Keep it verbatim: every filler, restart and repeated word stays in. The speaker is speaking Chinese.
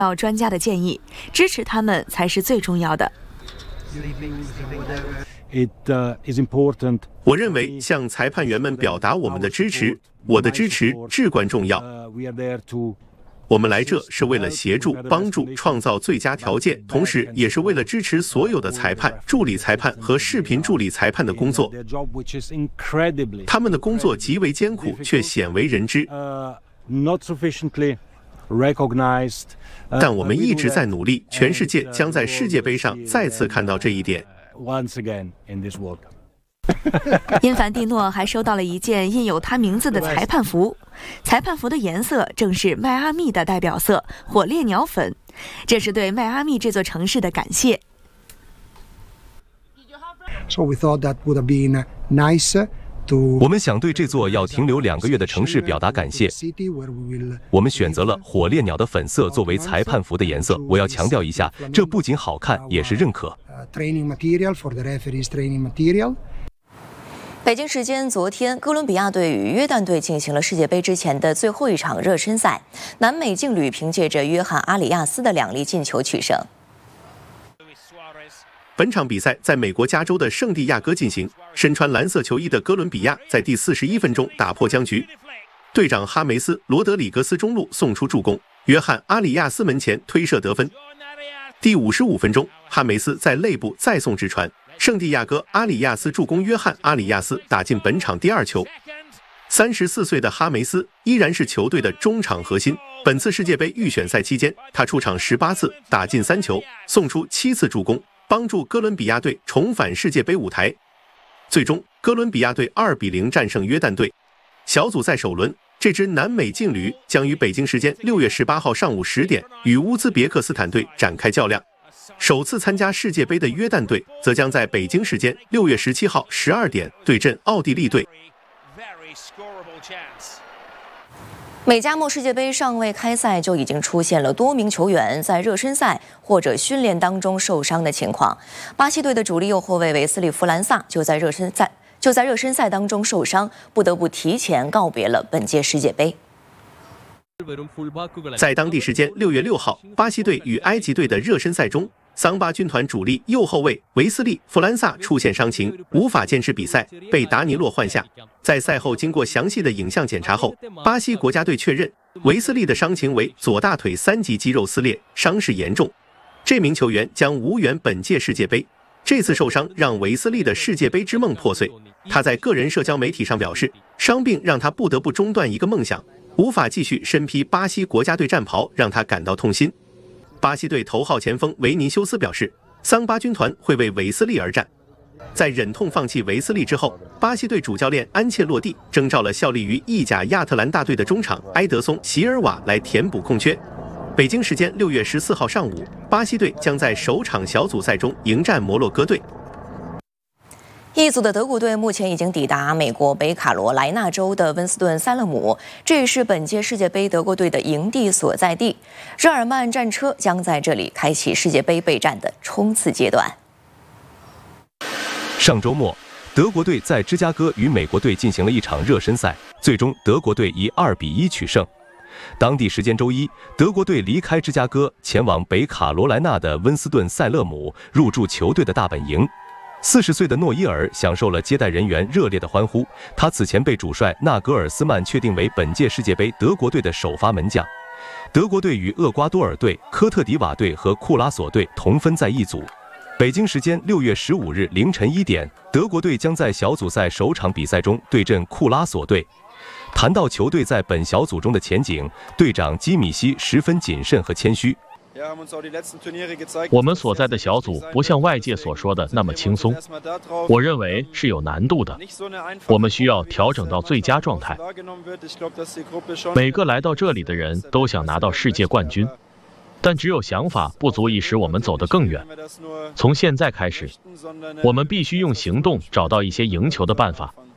到专家的建议，支持他们才是最重要的。 我认为向裁判员们表达我们的支持，我的支持至关重要。我们来这是为了协助、帮助、创造最佳条件，同时也是为了支持所有的裁判、助理裁判和视频助理裁判的工作。他们的工作极为艰苦，却鲜为人知。但我们一直在努力，全世界将在世界杯上再次看到这一点。 因凡蒂诺还收到了一件印有他名字的裁判服，裁判服的颜色正是迈阿密的代表色火烈鸟粉，这是对迈阿密这座城市的感谢。 So we thought that would have been nice to 我们想对这座要停留两个月的城市表达感谢。我们选择了火烈鸟的粉色作为裁判服的颜色。我要强调一下，这不仅好看，也是认可。 北京时间昨天，哥伦比亚队与约旦队进行了世界杯之前的最后一场热身赛。南美劲旅凭借着约翰·阿里亚斯的两粒进球取胜。 本场比赛在美国加州的圣地亚哥进行，身穿蓝色球衣的哥伦比亚在第四十一分钟打破僵局，队长哈梅斯·罗德里格斯中路送出助攻，约翰·阿里亚斯门前推射得分。第五十五分钟，哈梅斯在肋部再送直传，圣地亚哥阿里亚斯助攻约翰·阿里亚斯打进本场第二球。三十四岁的哈梅斯依然是球队的中场核心。本次世界杯预选赛期间，他出场十八次，打进三球，送出七次助攻，帮助哥伦比亚队重返世界杯舞台。最终，哥伦比亚队二比零战胜约旦队。小组赛首轮，这支南美劲旅将于北京时间六月十八号上午十点与乌兹别克斯坦队展开较量。首次参加世界杯的约旦队则将在北京时间六月十七号十二点对阵奥地利队。 美加墨世界杯尚未开赛，就已经出现了多名球员在热身赛或者训练当中受伤的情况。巴西队的主力右后卫维斯利·弗兰萨就在热身赛就在热身赛当中受伤，不得不提前告别了本届世界杯。 在当地时间六月六号，巴西队与埃及队的热身赛中，桑巴军团主力右后卫维斯利·弗兰萨出现伤情，无法坚持比赛，被达尼洛换下。在赛后经过详细的影像检查后，巴西国家队确认维斯利的伤情为左大腿三级肌肉撕裂，伤势严重。这名球员将无缘本届世界杯。这次受伤让维斯利的世界杯之梦破碎。他在个人社交媒体上表示，伤病让他不得不中断一个梦想，无法继续身披巴西国家队战袍，让他感到痛心。巴西队头号前锋维尼修斯表示，桑巴军团会为维斯利而战。在忍痛放弃维斯利之后，巴西队主教练安切洛蒂征召了效力于意甲亚特兰大队的中场埃德松·席尔瓦来填补空缺。北京时间六月十四号上午，巴西队将在首场小组赛中迎战摩洛哥队。 一组的德国队目前已经抵达美国北卡罗来纳州的温斯顿塞勒姆，这也是本届世界杯德国队的营地所在地。日耳曼战车将在这里开启世界杯备战的冲刺阶段。 上周末，德国队在芝加哥与美国队进行了一场热身赛，最终德国队以二比一取胜。当地时间周一，德国队离开芝加哥，前往北卡罗来纳的温斯顿塞勒姆，入驻球队的大本营。四十岁的诺伊尔享受了接待人员热烈的欢呼。他此前被主帅纳格尔斯曼确定为本届世界杯德国队的首发门将。德国队与厄瓜多尔队、科特迪瓦队和库拉索队同分在一组。北京时间六月十五日凌晨一点，德国队将在小组赛首场比赛中对阵库拉索队。谈到球队在本小组中的前景，队长基米希十分谨慎和谦虚。 我们所在的小组不像外界所说的那么轻松，我认为是有难度的，我们需要调整到最佳状态。每个来到这里的人都想拿到世界冠军，但只有想法不足以使我们走得更远。从现在开始，我们必须用行动找到一些赢球的办法。